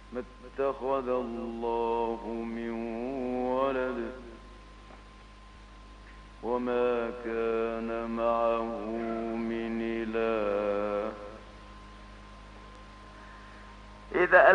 ما اتخذ الله من ولد وما كان معه من إله. إذا